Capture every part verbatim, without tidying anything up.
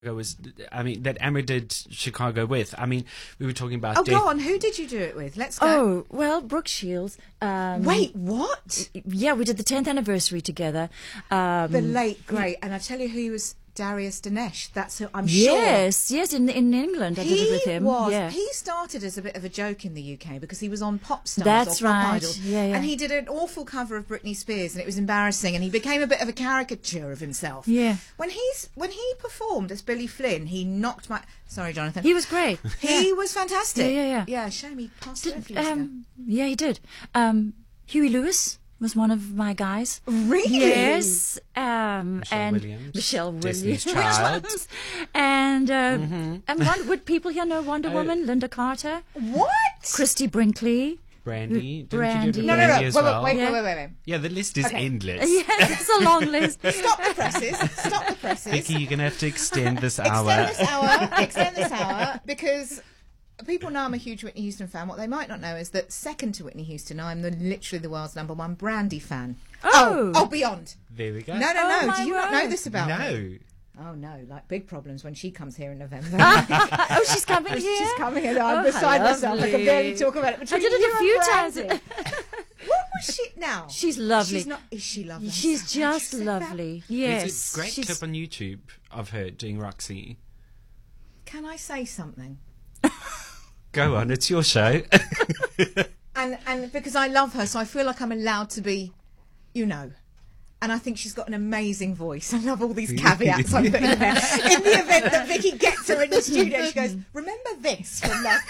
was, I mean, that Emma did Chicago with. I mean, we were talking about. Oh, Death. go on. Who did you do it with? Let's go. Oh, well, Brooke Shields. Um, Wait, what? Yeah, we did the tenth anniversary together. Um, The late great, and I tell you who he was. Darius Dinesh. That's who I'm yes, sure. yes, in in England I He did it with him. was. Yeah. He started as a bit of a joke in the U K because he was on Pop Stars That's or Pop right. Idol, Yeah, yeah. and he did an awful cover of Britney Spears, and it was embarrassing, and he became a bit of a caricature of himself. Yeah. When he's when he performed as Billy Flynn, he knocked my. Sorry, Jonathan. He was great. He yeah. was fantastic. Yeah, yeah, yeah. Yeah, shame he passed away a few years ago. Um, yeah, he did. Um, Huey Lewis was one of my guys. Really? Yes. Um, Michelle and Williams. Michelle Destiny's Williams. Child. and uh, Mm-hmm. and one, would people here know Wonder Oh. Woman? Linda Carter, What? Christy Brinkley. Brandy. Didn't Brandy. you do it with No, no, no. Brandy Wait, as wait, well? wait, Yeah. wait, wait, wait. Yeah, the list is Okay. endless. Yes, it's a long list. Stop the presses. Stop the presses. Vicky, you're going to have to extend this hour. Extend this hour. Extend this hour because people know I'm a huge Whitney Houston fan. What they might not know is that second to Whitney Houston, I'm the literally the world's number one Brandy fan. Oh. oh, beyond. There we go. No, no, Oh, no. my Do you not know word. this about me? No. Oh no, like big problems when she comes here in November. Oh, she's coming here. She's coming and I'm Oh, beside how myself. I can lovely. barely talk about it. I Between did it you a few and times. Brandy. What was she now? She's lovely. She's not. Is she lovely? She's So glad you just said that. lovely. Yes. There's a great she's- clip on YouTube of her doing Roxy. Can I say something? Go on, it's your show. And and because I love her, so I feel like I'm allowed to be, you know. And I think she's got an amazing voice. I love all these caveats I'm putting in there. In the event that Vicky gets her in the studio, she goes, "Remember this from like."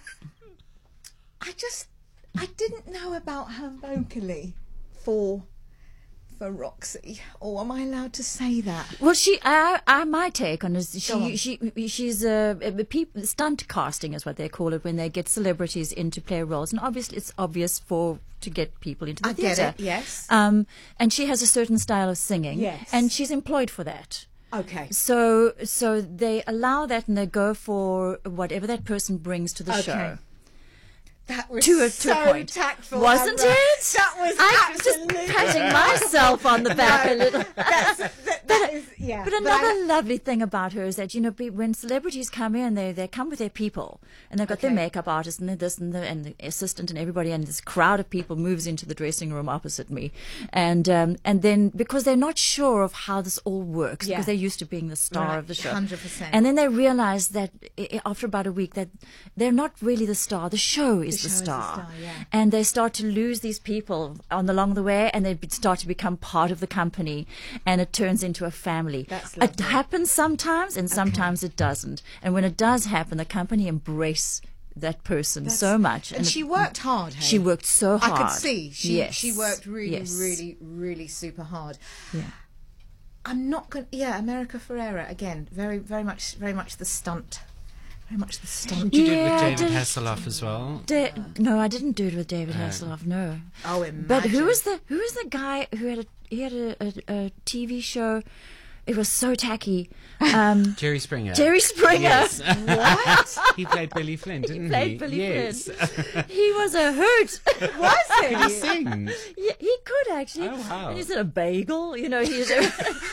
I just, I didn't know about her vocally for, for Roxy. Or am I allowed to say that? Well, she, I, I, my take on is Go on. she, she, she's a, a peop stunt casting is what they call it when they get celebrities in to play roles, and obviously it's obvious for to get people into the I get theatre. it. Yes. Um, and she has a certain style of singing. Yes. And she's employed for that. Okay. So, so they allow that and they go for whatever that person brings to the Okay. show. That was To a- to a so point. tactful, Wasn't Amber. it? That was I'm just absolutely patting myself on the back a little. That's, that, that is, yeah. But I- another lovely thing about her is that, you know, pe- when celebrities come in, they they come with their people, and they've got their Okay. makeup artist and the this and the and the assistant and everybody, and this crowd of people moves into the dressing room opposite me, and um, and then because they're not sure of how this all works, Yeah. because they're used to being the star Right, of the show, one hundred percent. and then they realize that i- i- after about a week that they're not really the star, the show is The the show is the star, star, yeah. and they start to lose these people on along the way, and they be- start to become part of the company, and it turns into a family. That's It lovely. happens sometimes, and sometimes it doesn't. And when it does happen, the company embrace that person so much. And it- she worked hard. Hey? She worked so hard. I could see she Yes. she worked really, Yes. really, really super hard. Yeah. I'm not going. Yeah, America Ferrera again. Very, very much, very much the stunt. Very much the stunt. You did it Yeah, with I David did- Hasselhoff as well. Da- no, I didn't do it with David Hasselhoff. No. Oh, imagine. But who was the who was the guy who had a he had a, a, a T V show? It was so tacky. Um, Jerry Springer. Jerry Springer. Yes. What? He played Billy Flynn, didn't he? played Billy yes. Flynn. He was a hoot. Was Could he he? sing? Yeah, he could actually. Oh, wow. And he's in a bagel, you know. He's a,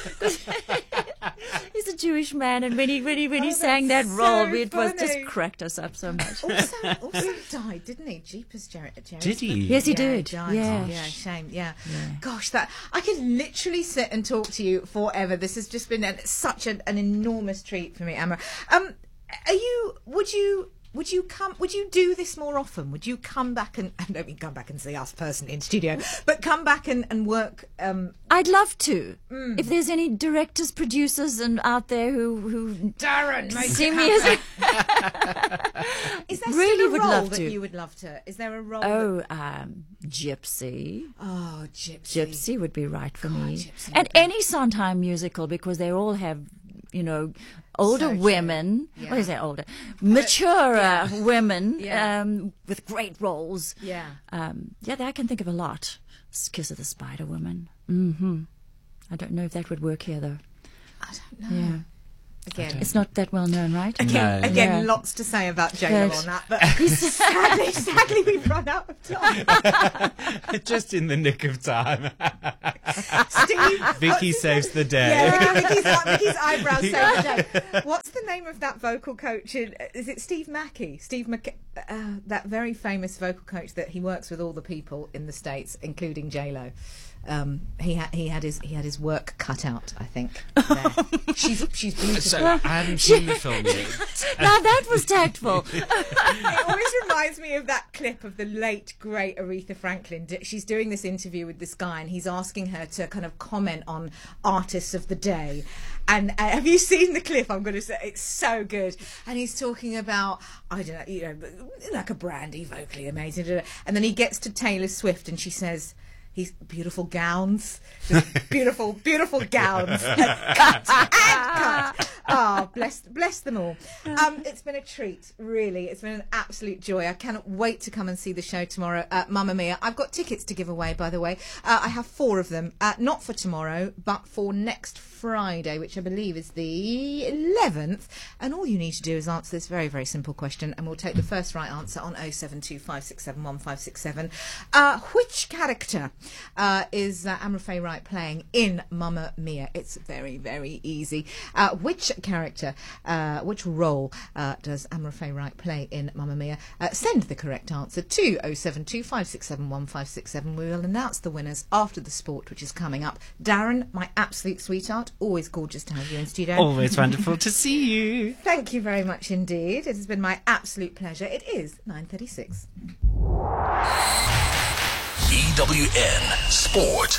he's a Jewish man, and when he when he when he Oh, sang that that's role, so it was just funny. cracked us up so much. Also, also died, didn't he? Jeepers, Jerry. Jerry Did he? Yes, he Yeah, did. died. Yeah. yeah, shame. Yeah. Gosh, that I could literally sit and talk to you forever. This has just been an, such an, an enormous treat for me, Amber. Um, are you? Would you? Would you come? Would you do this more often? Would you come back and I don't mean come back and see us personally in studio, but come back and and work? Um, I'd love to. Mm. If there's any directors, producers, and out there who who Darren, make see it me as a, is there really still a would role love that to. you would love to? Is there a role? that, oh um, Gypsy. oh, Gypsy. Gypsy would be right for me. Gypsy And would be- any Sondheim musical, because they all have, you know, older So true. women. Yeah. What is that? Older, mature women Yeah. um, with great roles. Yeah. Um, yeah, I can think of a lot. Kiss of the Spider Woman. Mm-hmm. I don't know if that would work here, though. I don't know. Yeah. Again, It's not that well known, right? again, No. again Yeah. lots to say about J-Lo Good. on that, but sadly, sadly, we've run out of time. Just in the nick of time. Steve, Vicky saves the day. yeah, Vicky's, Vicky's eyebrows save the day. What's the name of that vocal coach? In, is it Steve Mackey? Steve Mackey, uh, that very famous vocal coach that he works with all the people in the States, including J-Lo. Um, he had he had his he had his work cut out, I think. There. she's she's beautiful. So I haven't seen the film yet. Now that was tactful. It always reminds me of that clip of the late great Aretha Franklin. D- She's doing this interview with this guy, and he's asking her to kind of comment on artists of the day. And uh, have you seen the clip? I'm going to say it's so good. And he's talking about, I don't know, you know, like a Brandy, vocally amazing. And then he gets to Taylor Swift, and she says, he's beautiful gowns, just beautiful, beautiful gowns. And cut and cut. Oh, bless, bless them all. Um, it's been a treat, really. It's been an absolute joy. I cannot wait to come and see the show tomorrow at Mamma Mia. I've got tickets to give away, by the way. Uh, I have four of them, uh, not for tomorrow, but for next Friday, which I believe is the eleventh. And all you need to do is answer this very, very simple question, and we'll take the first right answer on oh seven two five six seven one five six seven. Uh, which character uh, is uh, Amra Faye Wright playing in Mamma Mia? It's very, very easy. Uh, which character, uh, which role uh, does Amra Faye Wright play in Mamma Mia? Uh, send the correct answer to oh seven two five six seven one five six seven. We will announce the winners after the sport, which is coming up. Darren, my absolute sweetheart, always gorgeous to have you in studio. Always wonderful to see you. Thank you very much indeed. It has been my absolute pleasure. It is nine thirty-six. E W N Sport.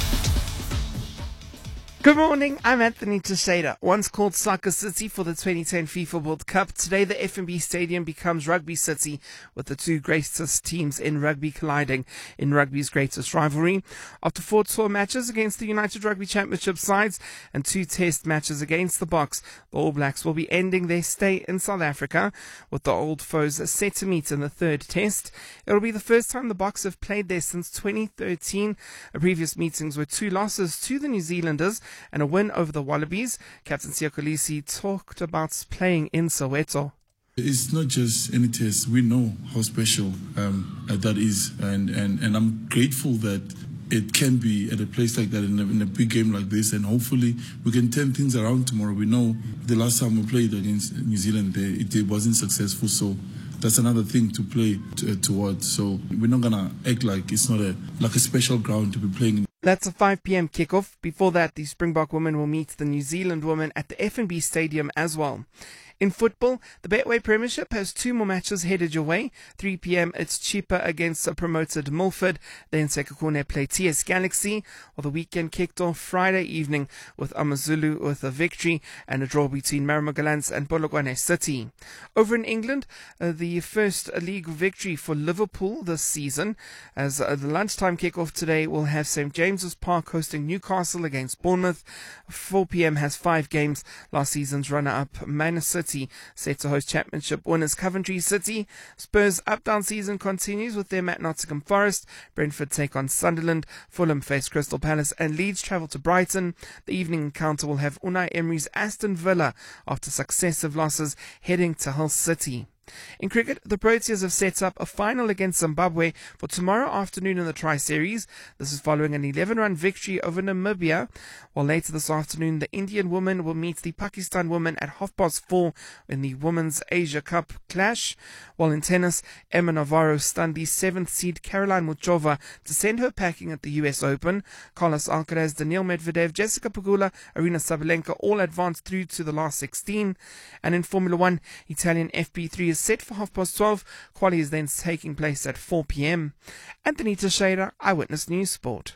Good morning, I'm Anthony Teixeira. Once called Soccer City for the twenty ten FIFA World Cup, today the F N B Stadium becomes Rugby City, with the two greatest teams in rugby colliding in rugby's greatest rivalry. After four tour matches against the United Rugby Championship sides and two test matches against the Boks, the All Blacks will be ending their stay in South Africa, with the old foes set to meet in the third test. It will be the first time the Boks have played there since twenty thirteen. Previous meetings were two losses to the New Zealanders and a win over the Wallabies. Captain Siya Kolisi talked about playing in Soweto. It's not just any test. We know how special um, that is, and, and, and I'm grateful that it can be at a place like that, in a, in a big game like this, and hopefully we can turn things around tomorrow. We know the last time we played against New Zealand, it, it wasn't successful, so that's another thing to play to, uh, towards. So we're not gonna act like it's not a like a special ground to be playing in. That's a five p.m. kickoff. Before that, the Springbok women will meet the New Zealand women at the F N B Stadium as well. In football, the Betway Premiership has two more matches headed your way. three p.m. it's Chippa against a promoted Milford. Then Sekhukhune play T S Galaxy. While the weekend kicked off Friday evening with AmaZulu with a victory and a draw between Maramagalans and Polokwane City. Over in England, uh, the first league victory for Liverpool this season. As uh, the lunchtime kickoff today will have St James's Park hosting Newcastle against Bournemouth. four p.m. has five games. Last season's runner-up Man City set to host championship winners Coventry City. Spurs' up-down season continues with them at Nottingham Forest. Brentford take on Sunderland. Fulham face Crystal Palace, and Leeds travel to Brighton. The evening encounter will have Unai Emery's Aston Villa, after successive losses, heading to Hull City. In cricket, the Proteas have set up a final against Zimbabwe for tomorrow afternoon in the Tri-Series. This is following an eleven-run victory over Namibia. While later this afternoon, the Indian women will meet the Pakistan women at half past four in the Women's Asia Cup clash. While in tennis, Emma Navarro stunned the seventh seed Caroline Muchova to send her packing at the U S Open. Carlos Alcaraz, Daniil Medvedev, Jessica Pegula, Arina Sabalenka all advanced through to the last sixteen. And in Formula One, Italian F P three is set for half past twelve. Quali is then taking place at four p.m. Anthony Teixeira, Eyewitness News Sport.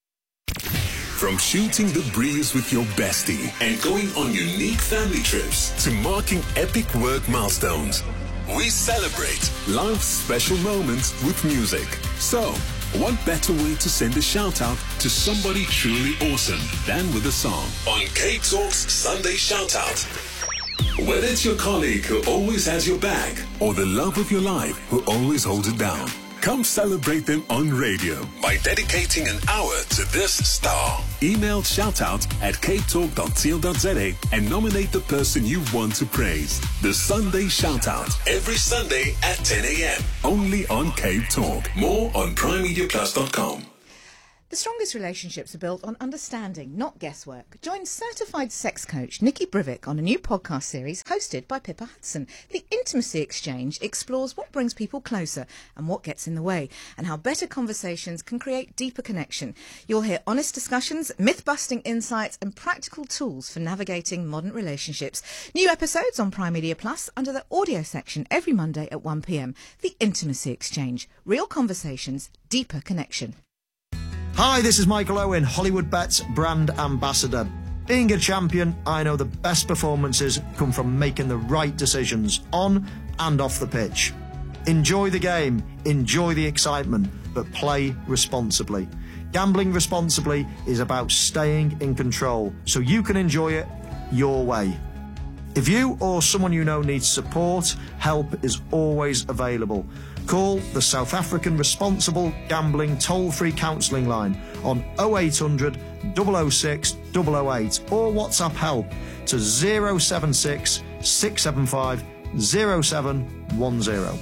From shooting the breeze with your bestie and going on unique family trips to marking epic work milestones, we celebrate life's special moments with music. So, what better way to send a shout out to somebody truly awesome than with a song on K Talk's Sunday Shout Out. Whether it's your colleague who always has your back or the love of your life who always holds it down, Come celebrate them on radio by dedicating an hour to this star. Email shoutout at cape talk dot co dot za and nominate the person you want to praise. The Sunday Shoutout, every Sunday at ten a.m. Only on Cape Talk. More on prime media plus dot com. The strongest relationships are built on understanding, not guesswork. Join certified sex coach Nikki Brivik on a new podcast series hosted by Pippa Hudson. The Intimacy Exchange explores what brings people closer and what gets in the way, and how better conversations can create deeper connection. You'll hear honest discussions, myth-busting insights and practical tools for navigating modern relationships. New episodes on Prime Media Plus under the audio section every Monday at one p.m. The Intimacy Exchange. Real conversations, deeper connection. Hi, this is Michael Owen, Hollywood Bets brand ambassador. Being a champion, I know the best performances come from making the right decisions on and off the pitch. Enjoy the game, enjoy the excitement, but play responsibly. Gambling responsibly is about staying in control so you can enjoy it your way. If you or someone you know needs support, help is always available. Call the South African Responsible Gambling toll-free counselling line on oh eight hundred, double oh six, double oh eight or WhatsApp help to oh seven six, six seven five, oh seven one oh.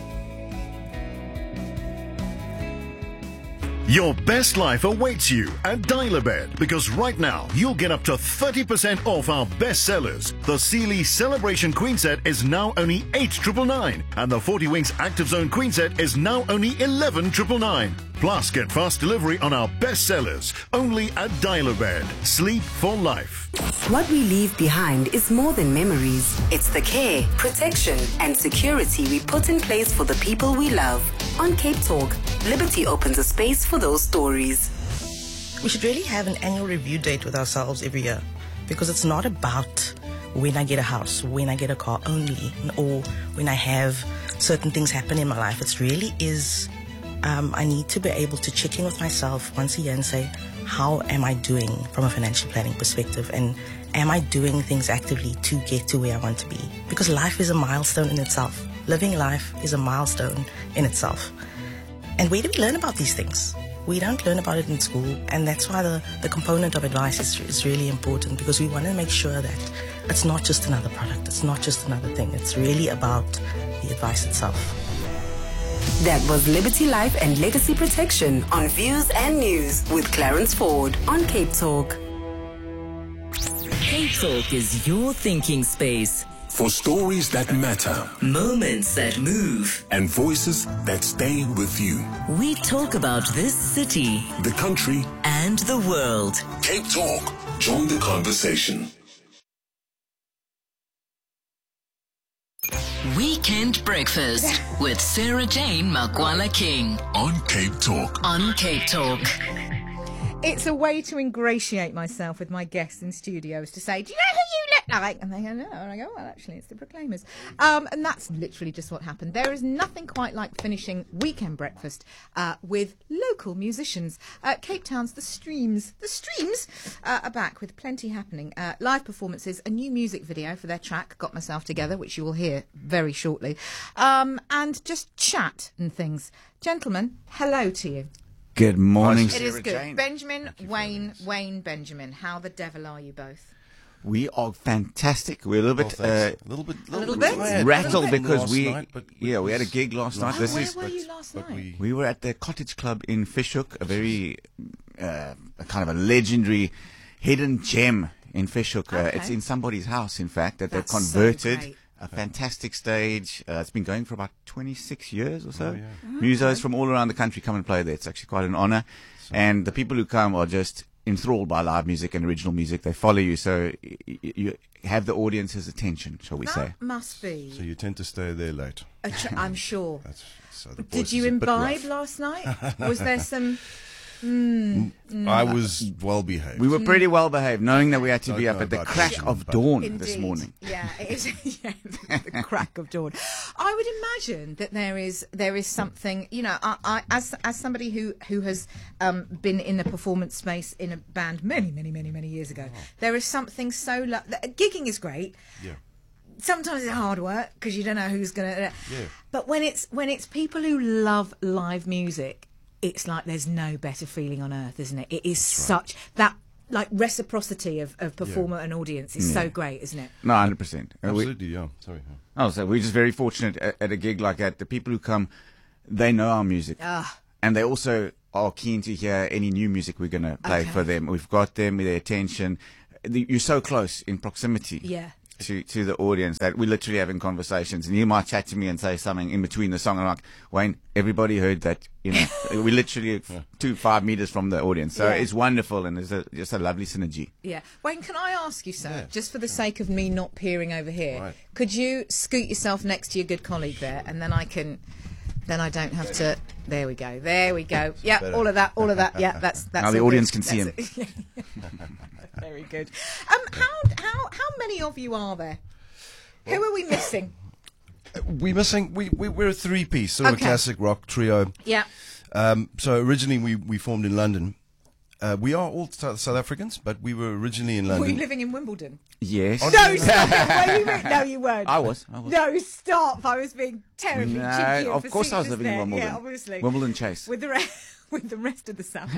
Your best life awaits you at Dial-A-Bed, because right now you'll get up to thirty percent off our best sellers. The Sealy Celebration Queen Set is now only eight nine nine nine and the forty Winks Active Zone Queen Set is now only eleven nine nine nine. Plus, get fast delivery on our best sellers only at Dial-A-Bed. Sleep for life. What we leave behind is more than memories. It's the care, protection, and security we put in place for the people we love. On Cape Talk, Liberty opens a space for those stories. We should really have an annual review date with ourselves every year, because it's not about when I get a house, when I get a car only, or when I have certain things happen in my life. It really is, um, I need to be able to check in with myself once a year and say, how am I doing from a financial planning perspective? And am I doing things actively to get to where I want to be? Because life is a milestone in itself. Living life is a milestone in itself. And where do we learn about these things? We don't learn about it in school, and that's why the, the component of advice is, is really important, because we want to make sure that it's not just another product, it's not just another thing, it's really about the advice itself. That was Liberty Life and Legacy Protection on Views and News with Clarence Ford on Cape Talk. Cape Talk is your thinking space. For stories that matter, moments that move, and voices that stay with you. We talk about this city, the country, and the world. Cape Talk. Join the conversation. Weekend Breakfast with Sarah Jane Makwala King on Cape Talk. On Cape Talk. It's a way to ingratiate myself with my guests in studios to say, do you know who you look like? And they go, no. And I go, well, actually, it's the Proclaimers. Um, and that's literally just what happened. There is nothing quite like finishing Weekend Breakfast uh, with local musicians. Uh, Cape Town's The Streams. The Streams uh, are back with plenty happening. Uh, live performances, a new music video for their track, Got Myself Together, which you will hear very shortly. Um, and just chat and things. Gentlemen, hello to you. Good morning. It is good. Jane. Benjamin, Wayne, Wayne, Benjamin. How the devil are you both? We are fantastic. We're a little bit, oh, uh, a little bit, a little, little bit rattled because we, night, yeah, we had a gig last night. Oh, this where is, were you last night? We, we were at the Cottage Club in Fishhook, a very uh, a kind of a legendary hidden gem in Fishhook. Okay. Uh, it's in somebody's house, in fact, that That's they've converted. So A fantastic stage. Uh, it's been going for about twenty-six years or so. Oh, yeah. Oh, Musos okay. from all around the country come and play there. It's actually quite an honor. So, and the people who come are just enthralled by live music and original music. They follow you, so y- y- you have the audience's attention, shall we that say. Must be. So you tend to stay there late. Ch- I'm sure. That's, so the Did you imbibe last night? Was there some... Mm, mm. I was well behaved. We were pretty well behaved, knowing that we had to Don't be up know at the about crack vision, of but- dawn Indeed. this morning. Yeah, it is. Yeah, the crack of dawn. I would imagine that there is there is something. You know, I, I as as somebody who who has um, been in the performance space in a band many many many many years ago, there is something so lo- gigging is great. Yeah. sometimes it's hard work because you don't know who's going to. Yeah. But when it's when it's people who love live music, it's like there's no better feeling on earth, isn't it? It is such that like reciprocity of, of performer and audience is Yeah. so great, isn't it? No, one hundred percent. Uh, we- Absolutely, yeah. Sorry. Oh, so we're just very fortunate at, at a gig like that. The people who come, they know our music. Ah. And they also are keen to hear any new music we're going to play Okay. for them. We've got them, their attention. The- You're so close in proximity Yeah. to, to the audience that we're literally having conversations. And you might chat to me and say something in between the song. And I'm like, Wayne, everybody heard that. You know, we're literally two, five meters from the audience. So Yeah. it's wonderful and it's a, just a lovely synergy. Yeah. Wayne, can I ask you, sir, Yeah, just for the sake of me not peering over here, Right. could you scoot yourself next to your good colleague there, and then I can, then I don't have to. There we go. There we go. Yeah, better. all of that. All of that. Yeah, that's that's. Now the all audience good. can see That's it. Very good. Um, how how how many of you are there? Who are we missing? We missing. We, we we're a three piece, sort of Okay. a classic rock trio. Yeah. Um, so originally we, we formed in London. Uh, we are all South, South Africans, but we were originally in Were London. you living in Wimbledon? Yes. Oh, No, stop it. Were you re- no, you weren't. I was. I was. No, stop. I was being terribly No, cheeky. and of course I was facetious living in there. Wimbledon. Yeah, obviously. Wimbledon Chase. With the, re- with the rest of the South.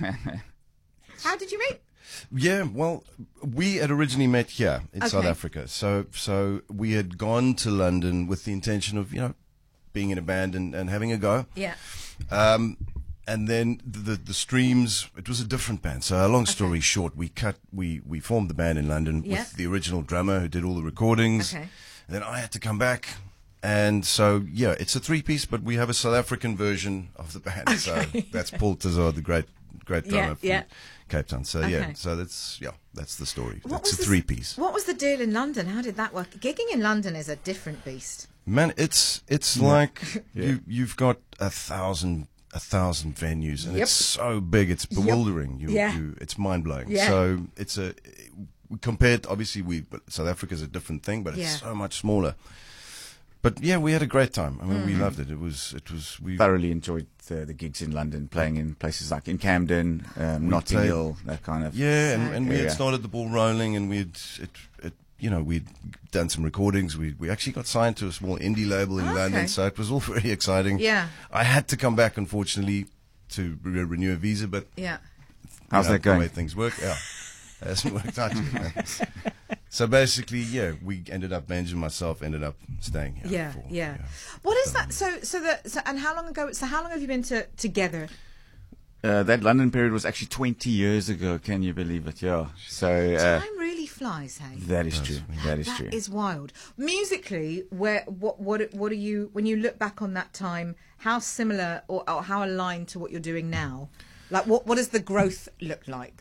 How did you meet? Yeah, well, we had originally met here in South Okay. Africa. So so we had gone to London with the intention of, you know, being in a band and, and having a go. Yeah. Um, and then the the streams, it was a different band. So a long story short, we cut we, we formed the band in London Yeah. with the original drummer who did all the recordings. Okay. And then I had to come back. And so, yeah, it's a three-piece, but we have a South African version of the band. So that's Paul Tazar, the great, great Yeah, drummer from yeah. Cape Town. So, Okay. yeah, so that's, yeah, that's the story. What It's was a the s- three-piece. What was the deal in London? How did that work? Gigging in London is a different beast. Man, it's it's like you, you've got a thousand a thousand venues, and Yep. it's so big, it's Yep. bewildering. You, Yeah. you, it's mind-blowing. Yeah. So it's a, compared, obviously, we South Africa's a different thing, but Yeah. it's so much smaller. But yeah, we had a great time. I mean, Mm. we loved it. It was, it was, we Thoroughly enjoyed the, the gigs in London, playing in places like in Camden, um, We Notting played- Hill, that kind of. Yeah, and, and we area. had started the ball rolling, and we'd, it, it, you know, we'd done some recordings. We we actually got signed to a small indie label in Okay. London, so it was all very exciting. Yeah. I had to come back, unfortunately, to re- renew a visa, but Yeah. How's you know, that going? The way things work, yeah, it hasn't worked out yet, man. So basically, yeah, we ended up, Benji and myself ended up staying here. Yeah, for- yeah. What is that? So, so the so, and how long ago? So, how long have you been to, together? Uh, that London period was actually twenty years ago. Can you believe it? Yeah. So uh, Time really flies, hey. that is true. That is That true. is wild. Musically, where what what what are you when you look back on that time? How similar or, or how aligned to what you're doing now? Like, what what does the growth look like?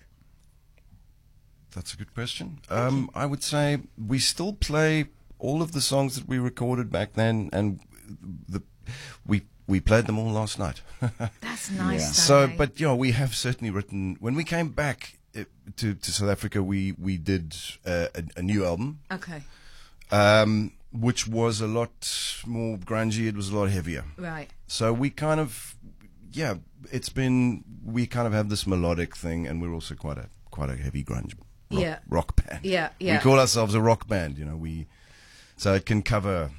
That's a good question. Um, I would say we still play all of the songs that we recorded back then, and the we we played them all last night. That's nice. Yeah. So, though, eh? but you know, we have certainly written. When we came back uh, to to South Africa, we we did uh, a, a new album, okay, um, which was a lot more grungy. It was a lot heavier. right. So we kind of, yeah, it's been we kind of have this melodic thing, and we're also quite a quite a heavy grunge rock, Yeah. rock band. Yeah, yeah. We call ourselves a rock band. You know, we so it can cover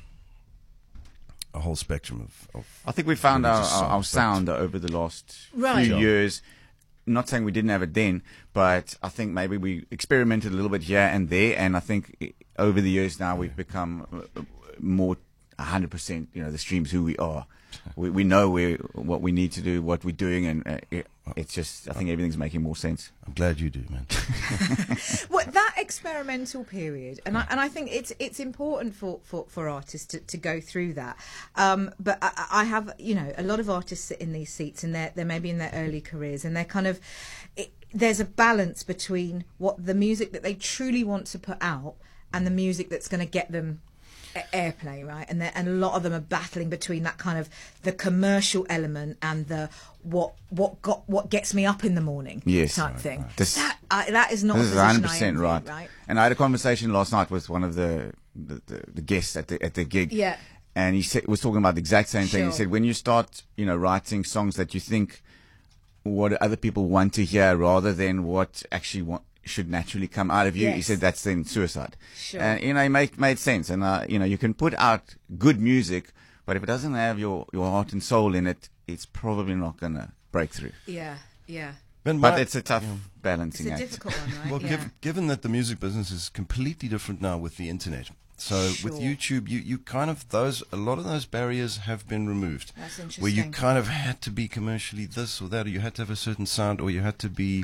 a whole spectrum of. of I think we found our, religious our, our songs, but- sound over the last Right. few Yeah. years. Not saying we didn't have it then, but I think maybe we experimented a little bit here and there, and I think i- over the years now we've become uh, more one hundred percent. You know, the stream's who we are. We we know we what we need to do, what we're doing, and uh, it, it's just I think everything's making more sense. I'm glad you do, man. Well, that experimental period, and I and I think it's it's important for, for, for artists to, to go through that. Um, but I, I have, you know, a lot of artists sit in these seats, and they're they're maybe in their early careers, and they're kind of it, there's a balance between what the music that they truly want to put out and the music that's going to get them a- airplay, right? And they're- and a lot of them are battling between that kind of the commercial element and the what what got what gets me up in the morning Yes. type Right, thing. right. This- that I, that is not This a is position one hundred I percent envy, right. right? And I had a conversation last night with one of the the, the, the guests at the at the gig. Yeah. And he said, was talking about the exact same thing. He Sure. said, when you start, you know, writing songs that you think what other people want to hear rather than what actually want, should naturally come out of you. Yes. He said that's then suicide. Sure. And, you know, it made, made sense. And, uh, you know, you can put out good music, but if it doesn't have your, your heart and soul in it, it's probably not going to break through. Yeah, yeah. But, But my- it's a tough yeah. balancing It's a act. difficult one, right? Well, yeah. giv- given that the music business is completely different now with the internet, so Sure. with YouTube, you, you kind of those a lot of those barriers have been removed. That's interesting. Where you kind of had to be commercially this or that, or you had to have a certain sound, or you had to be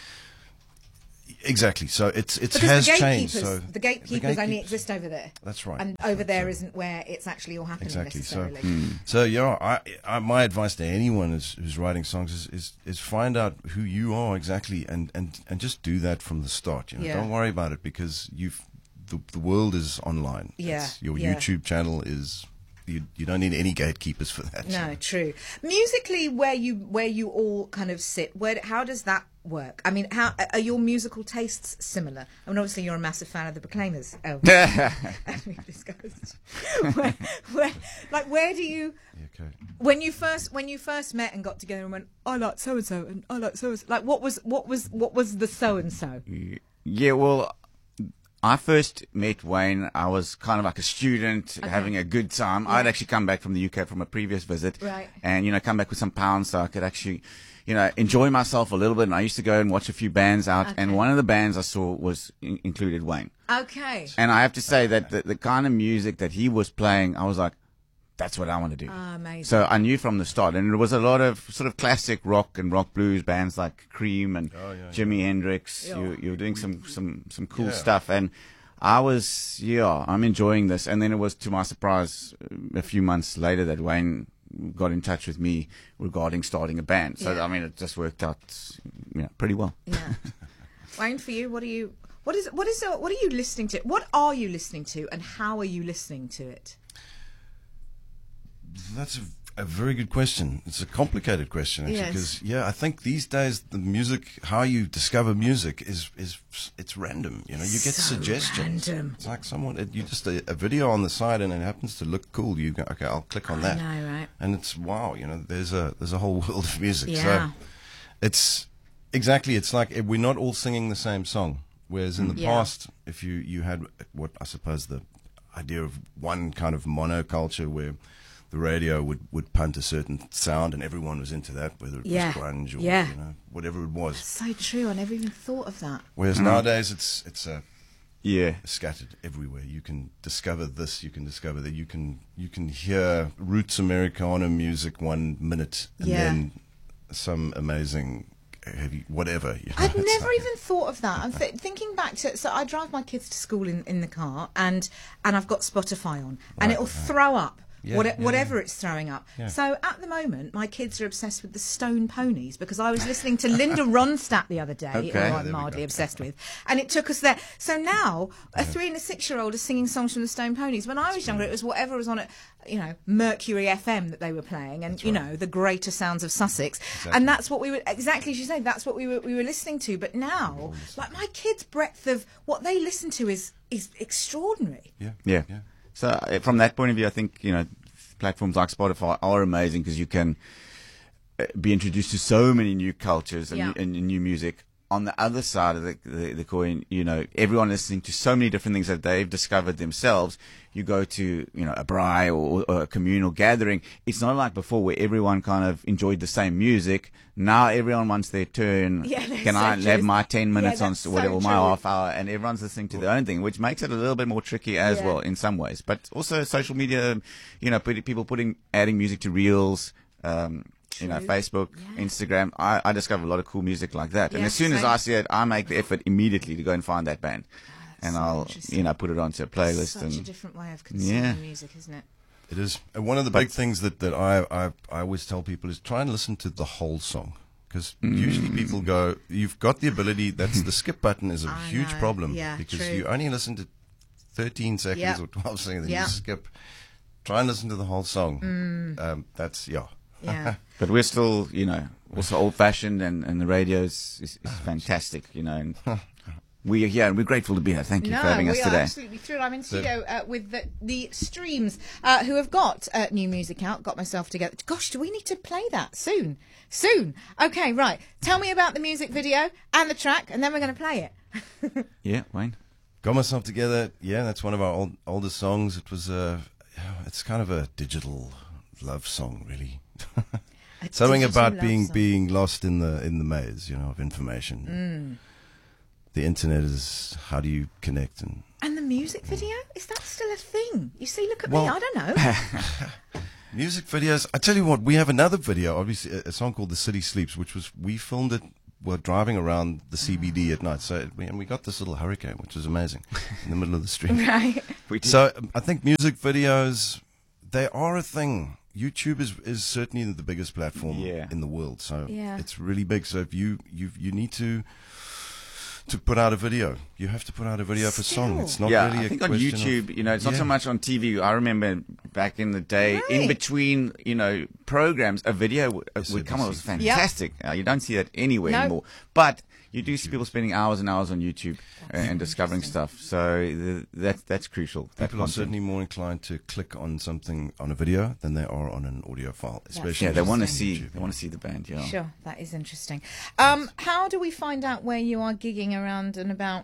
exactly. So it's it Because has the changed. gatekeepers, So the gatekeepers only gatekeepers- exist over there. That's right. And over there isn't where it's actually all happening Exactly. So, necessarily. so yeah, I, I, my advice to anyone who's, who's writing songs is, is is find out who you are exactly, and, and, and just do that from the start. You know, Yeah. don't worry about it because you've the the world is online. Yeah, It's- your yeah. YouTube channel is. You, you don't need any gatekeepers for that. No, true. Musically, where you where you all kind of sit, where how does that work? I mean, how are your musical tastes similar? I mean, obviously you're a massive fan of the Proclaimers. Oh, as we've discussed. where, where, like, where do you? Okay. When you first when you first met and got together and went, I like so and so, and I like so and so. Like, what was what was what was the so and so? Yeah, well, I first met Wayne. I was kind of like a student, Okay. having a good time. Yeah. I'd actually come back from the U K from a previous visit, Right. and you know, come back with some pounds so I could actually, you know, enjoy myself a little bit. And I used to go and watch a few bands out, Okay. and one of the bands I saw was in- included Wayne. Okay. And I have to say that the, the kind of music that he was playing, I was like, that's what I want to do. Ah, amazing. So I knew from the start, and there was a lot of sort of classic rock and rock blues bands like Cream and Oh, yeah, Jimi Hendrix. Yeah. You, you were doing some, some, some cool Yeah. stuff, and I was, yeah, I'm enjoying this. And then it was, to my surprise, a few months later that Wayne got in touch with me regarding starting a band. So Yeah. I mean, it just worked out, you know, pretty well. Yeah. Wayne, for you, what are you? What is? What is? What are you listening to? What are you listening to, and how are you listening to it? That's a, a very good question. It's a complicated question, actually, Yes. because yeah, I think these days the music, how you discover music, is is it's random. You know, you get So suggestions. random. It's like someone, it, you just a, a video on the side, and it happens to look cool. You go, okay, I'll click on I that, know, right? and it's wow. You know, there's a there's a whole world of music. Yeah. So it's exactly. It's like we're not all singing the same song. Whereas in the Yeah. past, if you you had what I suppose the idea of one kind of monoculture where the radio would, would punt a certain sound and everyone was into that, whether it Yeah. was grunge or Yeah. you know, whatever it was. So true. I never even thought of that. Whereas nowadays it's it's a Yeah. scattered everywhere. You can discover this, you can discover that, you can you can hear roots Americana music one minute and Yeah. then some amazing heavy whatever. You know, I'd it's never like- even thought of that. I'm th- thinking back to so I drive my kids to school in, in the car, and and I've got Spotify on, and Right, it'll right. throw up. Yeah, what, yeah, whatever yeah. it's throwing up. Yeah. So at the moment, my kids are obsessed with the Stone Ponies because I was listening to Linda Ronstadt the other day, Okay. who Oh, I'm there we mildly go. obsessed with, and it took us there. So now a three and a six year old are singing songs from the Stone Ponies. When I was younger, it was whatever was on at you know Mercury F M that they were playing, and you know the greater sounds of Sussex, and that's what we were exactly as you say. That's what we were we were listening to. But now, like my kids' breadth of what they listen to is is extraordinary. Yeah. Yeah. Yeah. So uh, from that point of view, I think, you know, platforms like Spotify are amazing because you can uh, be introduced to so many new cultures and, Yeah. and new music. On the other side of the, the, the coin, you know, everyone listening to so many different things that they've discovered themselves. You go to, you know, a braai or, or a communal gathering. It's not like before where everyone kind of enjoyed the same music. Now everyone wants their turn. Yeah, that's Can so I true. have my ten minutes Yeah, on that's s- whatever, so my true. half hour, and everyone's listening to their own thing, which makes it a little bit more tricky as Yeah. well in some ways. But also social media, you know, put, people putting adding music to reels, um, you know, True. Facebook, Yeah. Instagram. I, I discover a lot of cool music like that, and Yeah, as soon as same. I see it, I make the effort immediately to go and find that band, and so I'll interesting. you know put it onto a playlist. Such and a different way of consuming Yeah. music, isn't it? It is. And one of the But- big things that, that I, I I always tell people is try and listen to the whole song. Because Mm. usually people go, you've got the ability, that's the skip button is a I huge know. problem. Yeah, because true. you only listen to thirteen seconds Yep. or twelve seconds and Yep. you skip. Try and listen to the whole song. Mm. Um, that's, yeah. Yeah. But we're still, you know, also old fashioned, and, and the radio is, is, is fantastic, you know. And we are here and we're grateful to be here. Thank you no, for having us we today. are absolutely thrilled. I'm in studio uh, with the, the Streams, uh, who have got uh, new music out. Got myself together. Gosh, do we need to play that soon? Soon. Okay, right. Tell me about the music video and the track, and then we're going to play it. Yeah, Wayne. Got myself together. Yeah, that's one of our old, oldest songs. It was a, it's kind of a digital love song, really. Something about being song. being lost in the in the maze, you know, of information. Mm. The internet is how do you connect and. And the music video, is that still a thing? You see, look at well, me. I don't know. Music videos. I tell you what, we have another video, obviously, a, a song called "The City Sleeps," which was we filmed it. We're driving around the C B D at night, so we, and we got this little hurricane, which was amazing, in the middle of the street. Right. So um, I think music videos, they are a thing. YouTube is is certainly the biggest platform yeah. in the world, so yeah. it's really big. So if you you you need to to put out a video, you have to put out a video for a song. It's not yeah, really I a think on question YouTube, of, you know, it's not yeah. so much on T V. I remember back in the day, Right. in between, you know, programs, a video w- Yes, would come. It was Yep. fantastic. Uh, you don't see that anywhere No. anymore, but you do see people spending hours and hours on YouTube uh, and discovering stuff. So the, that that's crucial. that People are content. certainly more inclined to click on something on a video than they are on an audio file, especially Yeah, they want to Interesting. see. They want to see the band. Yeah. Sure, that is interesting. Um, how do we find out where you are gigging around and about?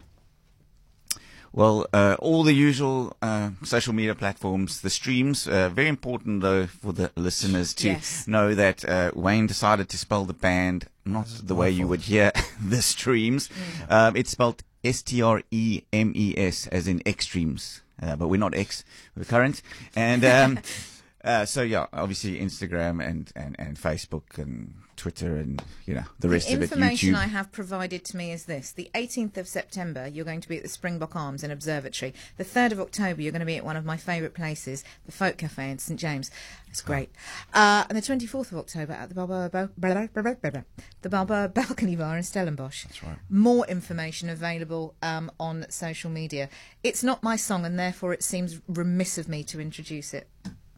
Well, uh, all the usual uh, social media platforms, the streams. Uh, very important, though, for the listeners to Yes. know that uh, Wayne decided to spell the band not the way you would hear the streams. Mm. Um, it's spelled S T R E M E S, as in extremes. Uh, but we're not X, we're current. And um, uh, so, yeah, obviously Instagram and, and, and Facebook and Twitter and, you know, the rest The of it, information YouTube. I have provided to me is this. The eighteenth of September, you're going to be at the Springbok Arms and Observatory. The third of October, you're going to be at one of my favourite places, the Folk Cafe in St James. It's great. Uh, and the twenty-fourth of October at the Balboa, Bo- blah, blah, blah, blah, blah, the Balboa Balcony Bar in Stellenbosch. That's right. More information available um, on social media. It's not my song, and therefore it seems remiss of me to introduce it.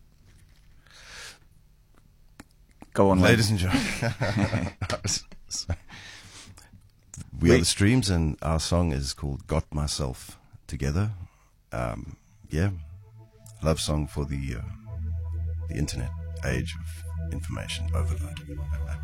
Go on, ladies Wayne. and gentlemen. We are the Streams, and our song is called "Got Myself Together." Um, yeah, love song for the uh, the internet age of information overload.